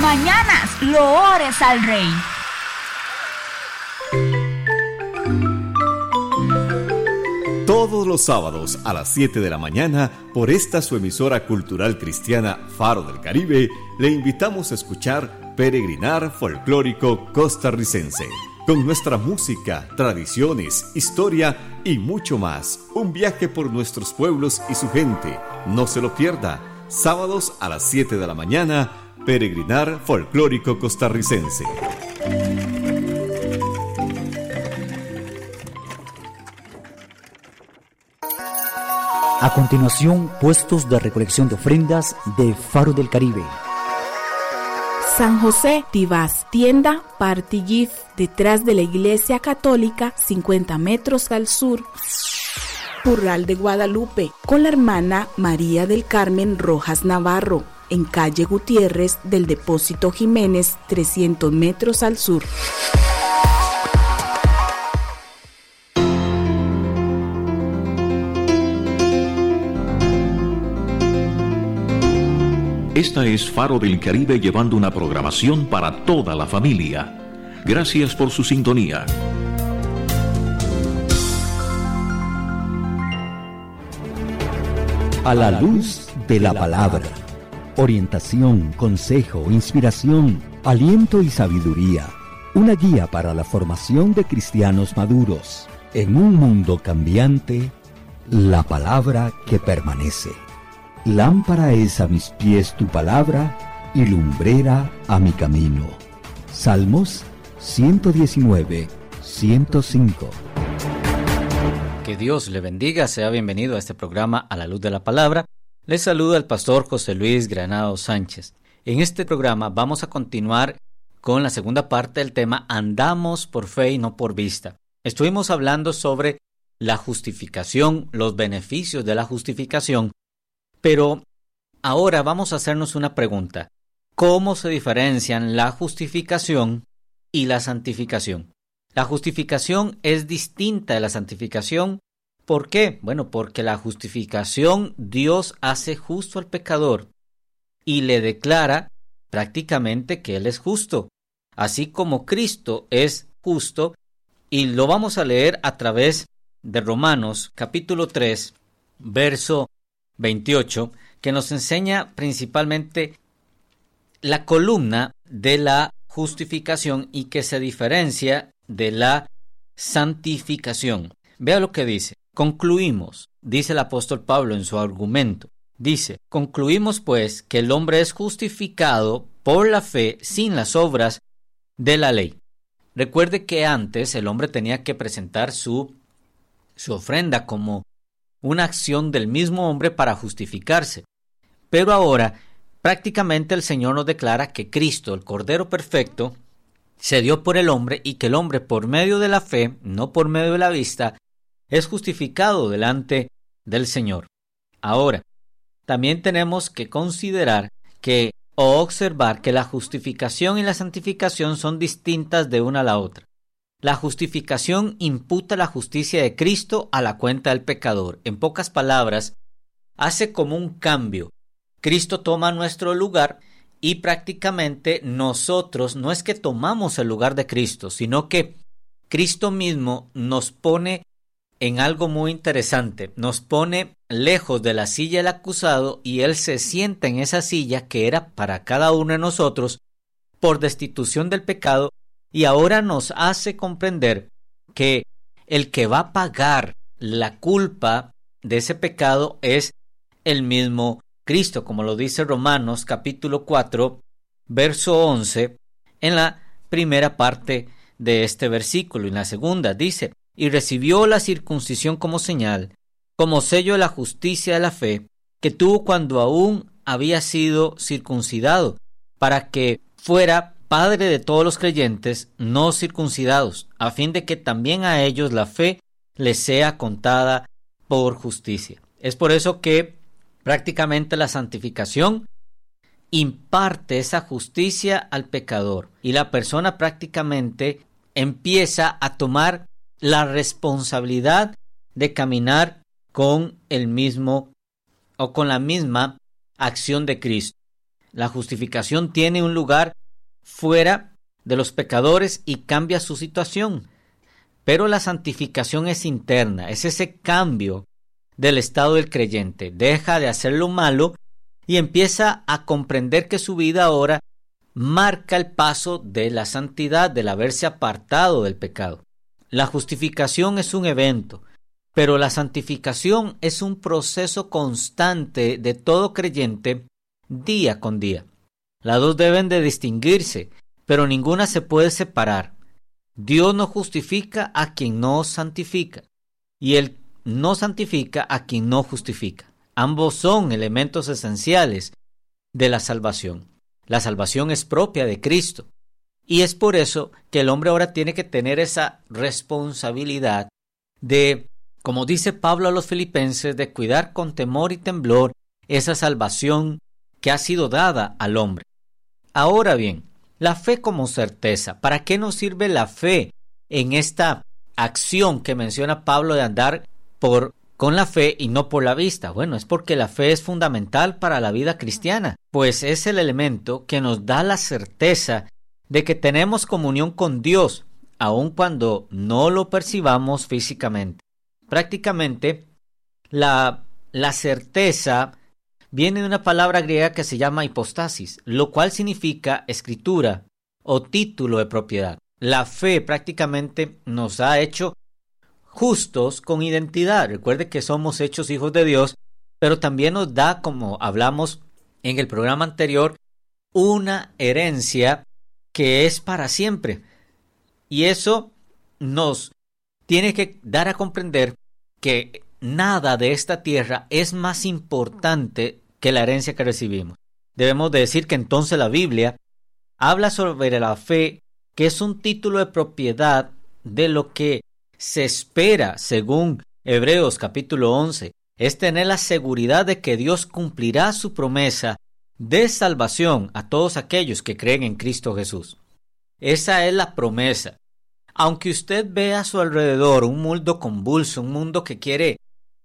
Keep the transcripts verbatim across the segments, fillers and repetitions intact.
mañanas loores al Rey. Todos los sábados a las siete de la mañana, por esta su emisora cultural cristiana Faro del Caribe, le invitamos a escuchar Peregrinar Folclórico Costarricense. Con nuestra música, tradiciones, historia y mucho más. Un viaje por nuestros pueblos y su gente. No se lo pierda. Sábados a las siete de la mañana, Peregrinar Folclórico Costarricense. A continuación, puestos de recolección de ofrendas de Faro del Caribe. San José Tibás, tienda Partilliz, detrás de la Iglesia Católica, cincuenta metros al sur. Curral de Guadalupe, con la hermana María del Carmen Rojas Navarro, en calle Gutiérrez del Depósito Jiménez, trescientos metros al sur. Esta es Faro del Caribe, llevando una programación para toda la familia. Gracias por su sintonía. A la luz de la palabra. Orientación, consejo, inspiración, aliento y sabiduría. Una guía para la formación de cristianos maduros. En un mundo cambiante, la palabra que permanece. Lámpara es a mis pies tu palabra y lumbrera a mi camino. Salmos ciento diecinueve, ciento cinco. Que Dios le bendiga, sea bienvenido a este programa A la Luz de la Palabra. Les saluda el pastor José Luis Granado Sánchez. En este programa vamos a continuar con la segunda parte del tema Andamos por fe y no por vista. Estuvimos hablando sobre la justificación, los beneficios de la justificación. Pero ahora vamos a hacernos una pregunta. ¿Cómo se diferencian la justificación y la santificación? La justificación es distinta de la santificación. ¿Por qué? Bueno, porque la justificación Dios hace justo al pecador y le declara prácticamente que Él es justo, así como Cristo es justo, y lo vamos a leer a través de Romanos capítulo tres, verso veintiocho, que nos enseña principalmente la columna de la justificación y que se diferencia de la santificación. Vea lo que dice. Concluimos, dice el apóstol Pablo en su argumento, dice, concluimos pues que el hombre es justificado por la fe sin las obras de la ley. Recuerde que antes el hombre tenía que presentar su, su ofrenda como una acción del mismo hombre para justificarse. Pero ahora, prácticamente el Señor nos declara que Cristo, el Cordero Perfecto, se dio por el hombre y que el hombre por medio de la fe, no por medio de la vista, es justificado delante del Señor. Ahora, también tenemos que considerar que o observar que la justificación y la santificación son distintas de una a la otra. La justificación imputa la justicia de Cristo a la cuenta del pecador. En pocas palabras, hace como un cambio. Cristo toma nuestro lugar y prácticamente nosotros no es que tomamos el lugar de Cristo, sino que Cristo mismo nos pone en algo muy interesante. Nos pone lejos de la silla del acusado y Él se sienta en esa silla que era para cada uno de nosotros por destitución del pecado. Y ahora nos hace comprender que el que va a pagar la culpa de ese pecado es el mismo Cristo, como lo dice Romanos capítulo cuatro, verso once, en la primera parte de este versículo. Y en la segunda dice, y recibió la circuncisión como señal, como sello de la justicia de la fe, que tuvo cuando aún había sido circuncidado, para que fuera Padre de todos los creyentes no circuncidados, a fin de que también a ellos la fe les sea contada por justicia. Es por eso que prácticamente la santificación imparte esa justicia al pecador y la persona prácticamente empieza a tomar la responsabilidad de caminar con el mismo o con la misma acción de Cristo. La justificación tiene un lugar fuera de los pecadores y cambia su situación. Pero la santificación es interna, es ese cambio del estado del creyente. Deja de hacer lo malo y empieza a comprender que su vida ahora marca el paso de la santidad, del haberse apartado del pecado. La justificación es un evento, pero la santificación es un proceso constante de todo creyente día con día. Las dos deben de distinguirse, pero ninguna se puede separar. Dios no justifica a quien no santifica, y Él no santifica a quien no justifica. Ambos son elementos esenciales de la salvación. La salvación es propia de Cristo, y es por eso que el hombre ahora tiene que tener esa responsabilidad de, como dice Pablo a los filipenses, de cuidar con temor y temblor esa salvación que ha sido dada al hombre. Ahora bien, la fe como certeza. ¿Para qué nos sirve la fe en esta acción que menciona Pablo de andar por con la fe y no por la vista? Bueno, es porque la fe es fundamental para la vida cristiana, pues es el elemento que nos da la certeza de que tenemos comunión con Dios, aun cuando no lo percibamos físicamente. Prácticamente, la, la certeza viene de una palabra griega que se llama hipostasis, lo cual significa escritura o título de propiedad. La fe prácticamente nos ha hecho justos con identidad. Recuerde que somos hechos hijos de Dios, pero también nos da, como hablamos en el programa anterior, una herencia que es para siempre. Y eso nos tiene que dar a comprender que nada de esta tierra es más importante que la herencia que recibimos. Debemos de decir que entonces la Biblia habla sobre la fe, que es un título de propiedad de lo que se espera, según Hebreos capítulo once, es tener la seguridad de que Dios cumplirá su promesa de salvación a todos aquellos que creen en Cristo Jesús. Esa es la promesa. Aunque usted vea a su alrededor un mundo convulso, un mundo que quiere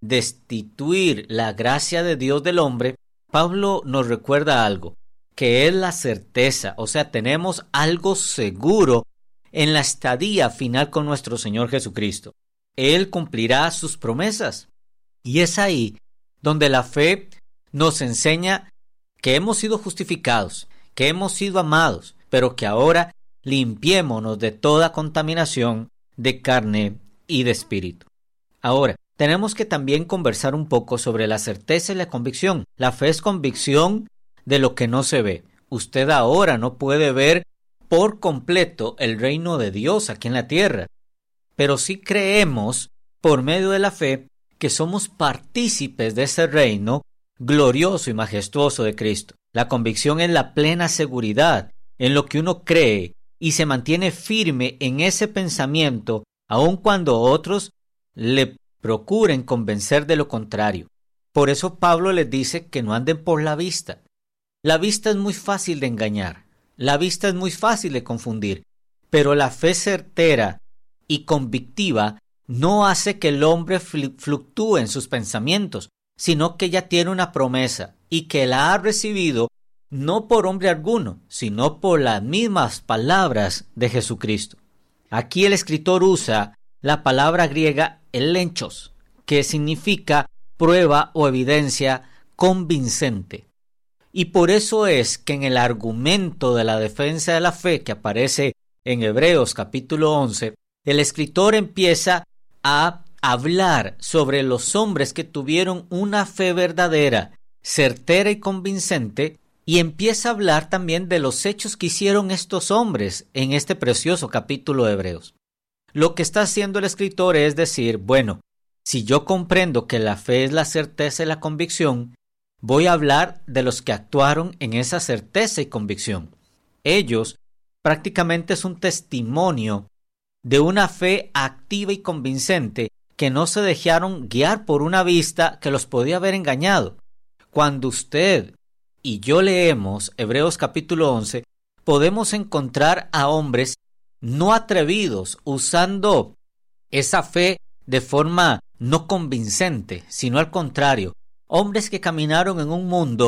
destituir la gracia de Dios del hombre, Pablo nos recuerda algo, que es la certeza, o sea, tenemos algo seguro en la estadía final con nuestro Señor Jesucristo. Él cumplirá sus promesas. Y es ahí donde la fe nos enseña que hemos sido justificados, que hemos sido amados, pero que ahora limpiémonos de toda contaminación de carne y de espíritu. Ahora, tenemos que también conversar un poco sobre la certeza y la convicción. La fe es convicción de lo que no se ve. Usted ahora no puede ver por completo el reino de Dios aquí en la tierra, pero sí creemos por medio de la fe que somos partícipes de ese reino glorioso y majestuoso de Cristo. La convicción es la plena seguridad en lo que uno cree y se mantiene firme en ese pensamiento aun cuando otros le procuren convencer de lo contrario. Por eso Pablo les dice que no anden por la vista. La vista es muy fácil de engañar, la vista es muy fácil de confundir, pero la fe certera y convictiva no hace que el hombre fluctúe en sus pensamientos, sino que ya tiene una promesa y que la ha recibido no por hombre alguno, sino por las mismas palabras de Jesucristo. Aquí el escritor usa la palabra griega elenchos, que significa prueba o evidencia convincente. Y por eso es que en el argumento de la defensa de la fe que aparece en Hebreos capítulo once, el escritor empieza a hablar sobre los hombres que tuvieron una fe verdadera, certera y convincente, y empieza a hablar también de los hechos que hicieron estos hombres en este precioso capítulo de Hebreos. Lo que está haciendo el escritor es decir, bueno, si yo comprendo que la fe es la certeza y la convicción, voy a hablar de los que actuaron en esa certeza y convicción. Ellos prácticamente es un testimonio de una fe activa y convincente que no se dejaron guiar por una vista que los podía haber engañado. Cuando usted y yo leemos Hebreos capítulo once, podemos encontrar a hombres no atrevidos usando esa fe de forma no convincente, sino al contrario, hombres que caminaron en un mundo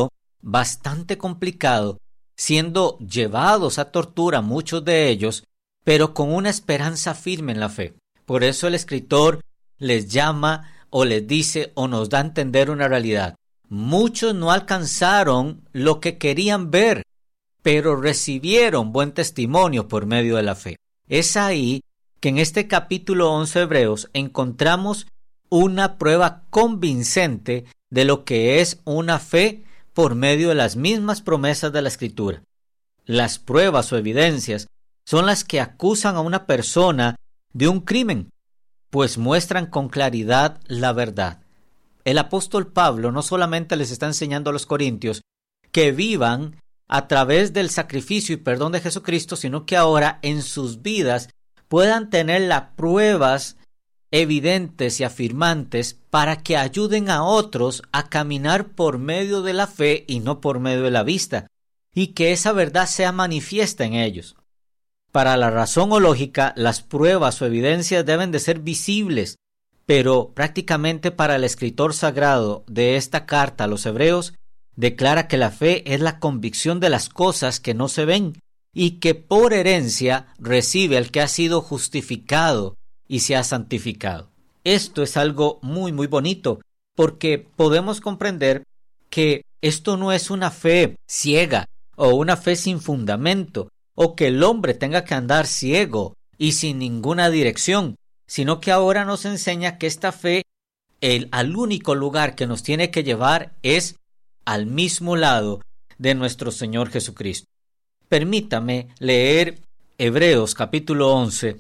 bastante complicado, siendo llevados a tortura muchos de ellos, pero con una esperanza firme en la fe. Por eso el escritor les llama o les dice o nos da a entender una realidad. Muchos no alcanzaron lo que querían ver, pero recibieron buen testimonio por medio de la fe. Es ahí que en este capítulo once de Hebreos encontramos una prueba convincente de lo que es una fe por medio de las mismas promesas de la Escritura. Las pruebas o evidencias son las que acusan a una persona de un crimen, pues muestran con claridad la verdad. El apóstol Pablo no solamente les está enseñando a los corintios que vivan a través del sacrificio y perdón de Jesucristo, sino que ahora en sus vidas puedan tener las pruebas evidentes y afirmantes para que ayuden a otros a caminar por medio de la fe y no por medio de la vista, y que esa verdad sea manifiesta en ellos. Para la razón o lógica, las pruebas o evidencias deben de ser visibles, pero prácticamente para el escritor sagrado de esta carta a los hebreos, declara que la fe es la convicción de las cosas que no se ven y que por herencia recibe al que ha sido justificado y se ha santificado. Esto es algo muy muy bonito, porque podemos comprender que esto no es una fe ciega o una fe sin fundamento, o que el hombre tenga que andar ciego y sin ninguna dirección, sino que ahora nos enseña que esta fe, el, al único lugar que nos tiene que llevar es al mismo lado de nuestro Señor Jesucristo. Permítame leer Hebreos capítulo once,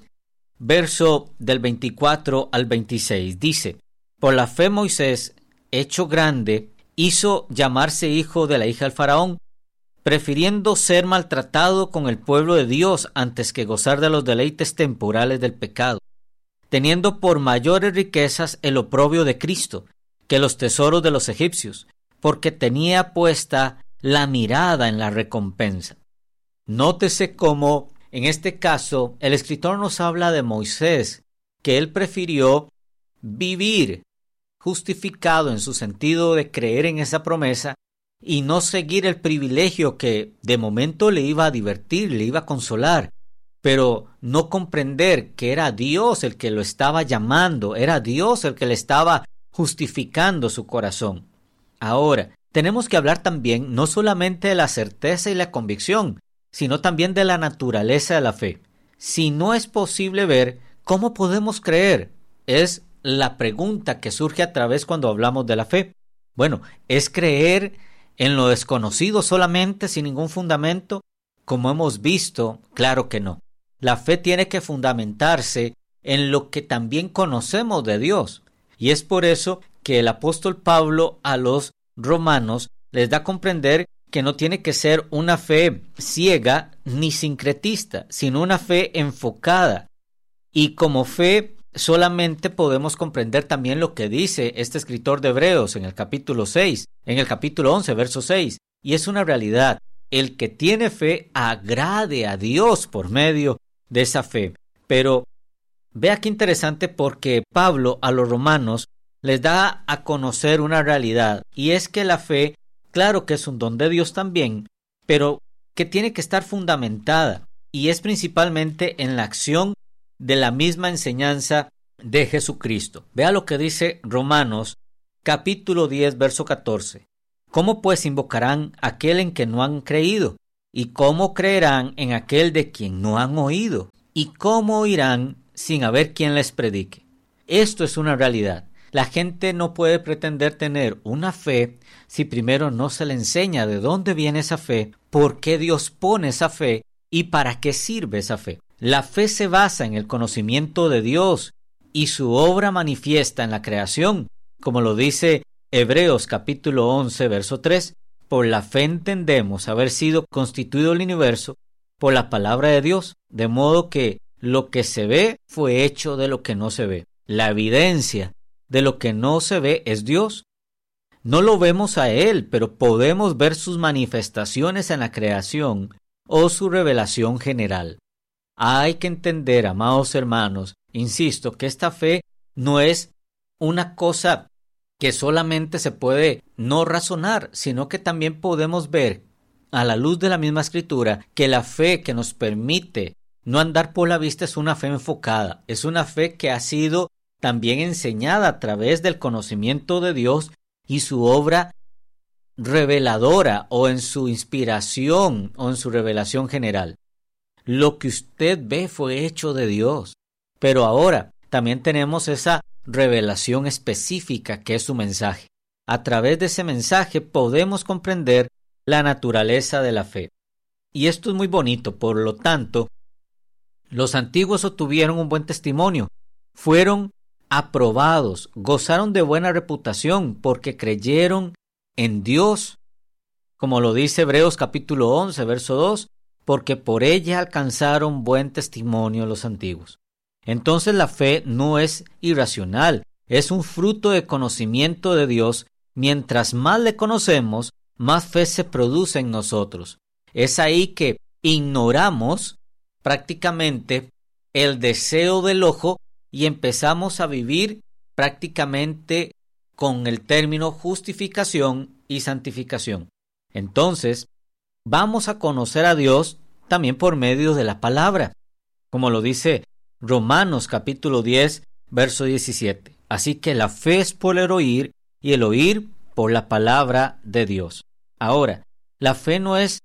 verso del veinticuatro al veintiséis. Dice: por la fe Moisés, hecho grande, hizo llamarse hijo de la hija del faraón, prefiriendo ser maltratado con el pueblo de Dios antes que gozar de los deleites temporales del pecado, teniendo por mayores riquezas el oprobio de Cristo que los tesoros de los egipcios, porque tenía puesta la mirada en la recompensa. Nótese cómo, en este caso, el escritor nos habla de Moisés, que él prefirió vivir justificado en su sentido de creer en esa promesa y no seguir el privilegio que de momento le iba a divertir, le iba a consolar, pero no comprender que era Dios el que lo estaba llamando, era Dios el que le estaba justificando su corazón. Ahora, tenemos que hablar también no solamente de la certeza y la convicción, sino también de la naturaleza de la fe. Si no es posible ver, ¿cómo podemos creer? Es la pregunta que surge a través cuando hablamos de la fe. Bueno, ¿es creer en lo desconocido solamente sin ningún fundamento? Como hemos visto, claro que no. La fe tiene que fundamentarse en lo que también conocemos de Dios. Y es por eso que el apóstol Pablo a los romanos les da a comprender que no tiene que ser una fe ciega ni sincretista, sino una fe enfocada. Y como fe solamente podemos comprender también lo que dice este escritor de Hebreos en el capítulo seis, en el capítulo once, verso seis. Y es una realidad. El que tiene fe agrade a Dios por medio de esa fe. Pero vea qué interesante, porque Pablo a los romanos les da a conocer una realidad, y es que la fe, claro que es un don de Dios también, pero que tiene que estar fundamentada, y es principalmente en la acción de la misma enseñanza de Jesucristo. Vea lo que dice Romanos capítulo diez, verso catorce. ¿Cómo pues invocarán a aquel en que no han creído? ¿Y cómo creerán en aquel de quien no han oído? ¿Y cómo oirán sin haber quien les predique? Esto es una realidad. La gente no puede pretender tener una fe si primero no se le enseña de dónde viene esa fe, por qué Dios pone esa fe y para qué sirve esa fe. La fe se basa en el conocimiento de Dios y su obra manifiesta en la creación, como lo dice Hebreos capítulo once, verso tres. Por la fe entendemos haber sido constituido el universo por la palabra de Dios, de modo que lo que se ve fue hecho de lo que no se ve. La evidencia de lo que no se ve es Dios. No lo vemos a Él, pero podemos ver sus manifestaciones en la creación o su revelación general. Hay que entender, amados hermanos, insisto, que esta fe no es una cosa que solamente se puede no razonar, sino que también podemos ver a la luz de la misma Escritura que la fe que nos permite no andar por la vista es una fe enfocada, es una fe que ha sido también enseñada a través del conocimiento de Dios y su obra reveladora o en su inspiración o en su revelación general. Lo que usted ve fue hecho de Dios, pero ahora también tenemos esa revelación específica que es su mensaje. A través de ese mensaje podemos comprender la naturaleza de la fe. Y esto es muy bonito, por lo tanto, los antiguos obtuvieron un buen testimonio, fueron aprobados, gozaron de buena reputación porque creyeron en Dios, como lo dice Hebreos capítulo once, verso dos, porque por ella alcanzaron buen testimonio los antiguos. Entonces la fe no es irracional, es un fruto de conocimiento de Dios. Mientras más le conocemos, más fe se produce en nosotros. Es ahí que ignoramos prácticamente el deseo del ojo y empezamos a vivir prácticamente con el término justificación y santificación. Entonces, vamos a conocer a Dios también por medio de la palabra, como lo dice Romanos capítulo diez, verso diecisiete. Así que la fe es por el oír y el oír por la palabra de Dios. Ahora, la fe no es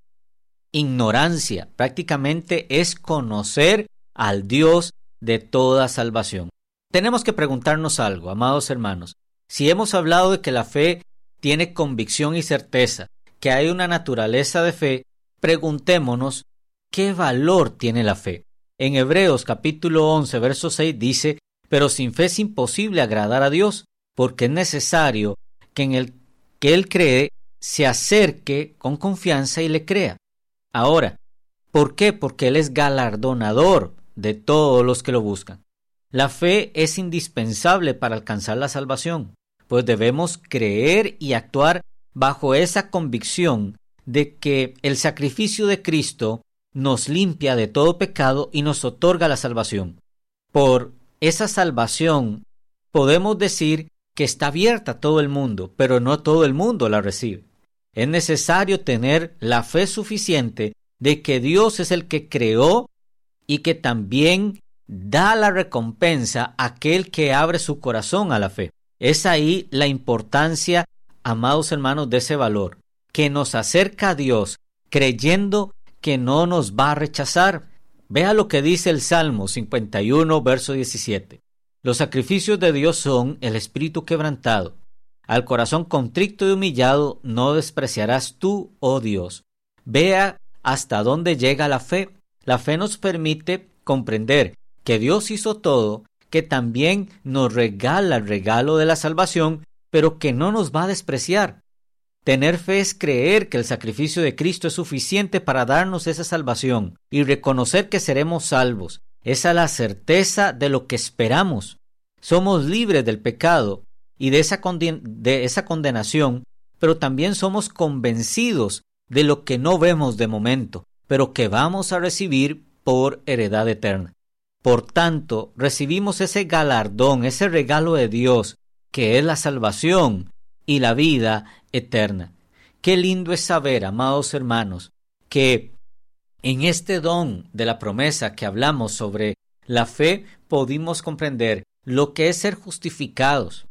ignorancia, prácticamente es conocer al Dios de toda salvación. Tenemos que preguntarnos algo, amados hermanos. Si hemos hablado de que la fe tiene convicción y certeza, que hay una naturaleza de fe, preguntémonos qué valor tiene la fe. En Hebreos capítulo once, verso seis dice, pero sin fe es imposible agradar a Dios, porque es necesario que en el que Él cree se acerque con confianza y le crea. Ahora, ¿por qué? Porque Él es galardonador de todos los que lo buscan. La fe es indispensable para alcanzar la salvación, pues debemos creer y actuar bajo esa convicción de que el sacrificio de Cristo nos limpia de todo pecado y nos otorga la salvación. Por esa salvación podemos decir que está abierta a todo el mundo, pero no todo el mundo la recibe. Es necesario tener la fe suficiente de que Dios es el que creó y que también da la recompensa a aquel que abre su corazón a la fe. Es ahí la importancia, amados hermanos, de ese valor, que nos acerca a Dios creyendo que no nos va a rechazar. Vea lo que dice el Salmo cincuenta y uno, verso diecisiete. Los sacrificios de Dios son el espíritu quebrantado. Al corazón contrito y humillado no despreciarás tú, oh Dios. Vea hasta dónde llega la fe. La fe nos permite comprender que Dios hizo todo, que también nos regala el regalo de la salvación, pero que no nos va a despreciar. Tener fe es creer que el sacrificio de Cristo es suficiente para darnos esa salvación y reconocer que seremos salvos. Esa es la certeza de lo que esperamos. Somos libres del pecado y de esa, conden- de esa condenación, pero también somos convencidos de lo que no vemos de momento, pero que vamos a recibir por heredad eterna. Por tanto, recibimos ese galardón, ese regalo de Dios, que es la salvación y la vida eterna. Qué lindo es saber, amados hermanos, que en este don de la promesa que hablamos sobre la fe, pudimos comprender lo que es ser justificados,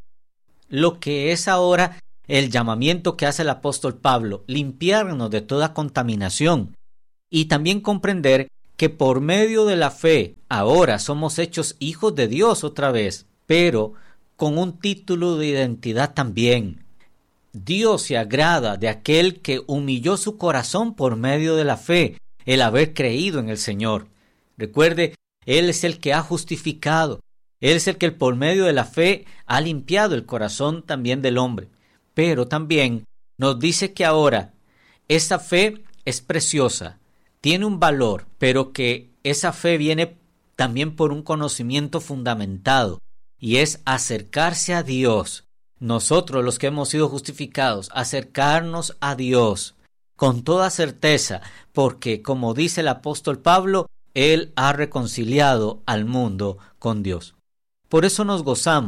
lo que es ahora el llamamiento que hace el apóstol Pablo, limpiarnos de toda contaminación, y también comprender que por medio de la fe ahora somos hechos hijos de Dios otra vez, pero con un título de identidad también. Dios se agrada de aquel que humilló su corazón por medio de la fe, el haber creído en el Señor. Recuerde, Él es el que ha justificado, Él es el que por medio de la fe ha limpiado el corazón también del hombre. Pero también nos dice que ahora esa fe es preciosa, tiene un valor, pero que esa fe viene también por un conocimiento fundamentado, y es acercarse a Dios. Nosotros, los que hemos sido justificados, acercarnos a Dios con toda certeza, porque, como dice el apóstol Pablo, Él ha reconciliado al mundo con Dios. Por eso nos gozamos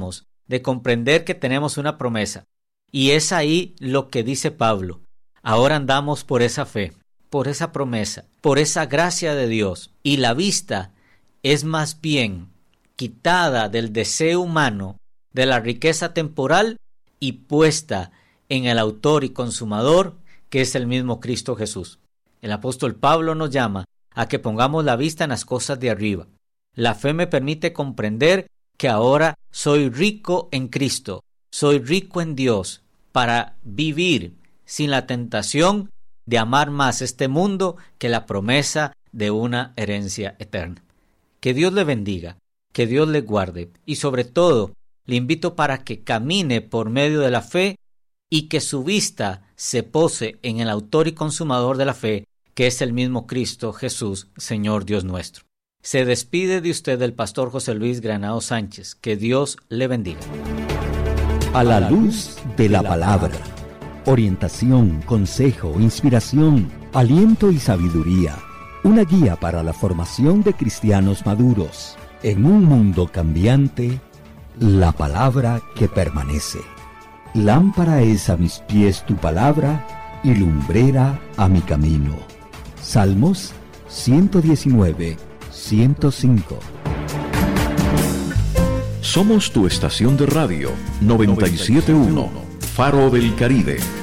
de comprender que tenemos una promesa. Y es ahí lo que dice Pablo. Ahora andamos por esa fe, por esa promesa, por esa gracia de Dios. Y la vista es más bien quitada del deseo humano, de la riqueza temporal y puesta en el autor y consumador, que es el mismo Cristo Jesús. El apóstol Pablo nos llama a que pongamos la vista en las cosas de arriba. La fe me permite comprender que ahora soy rico en Cristo, soy rico en Dios, para vivir sin la tentación de amar más este mundo que la promesa de una herencia eterna. Que Dios le bendiga, que Dios le guarde y sobre todo le invito para que camine por medio de la fe y que su vista se pose en el autor y consumador de la fe, que es el mismo Cristo Jesús, Señor Dios nuestro. Se despide de usted el pastor José Luis Granado Sánchez. Que Dios le bendiga. A la luz de la palabra. Orientación, consejo, inspiración, aliento y sabiduría. Una guía para la formación de cristianos maduros. En un mundo cambiante, la palabra que permanece. Lámpara es a mis pies tu palabra y lumbrera a mi camino. Salmos ciento diecinueve, ciento cinco. Somos tu estación de radio noventa y siete punto uno, Faro del Caribe.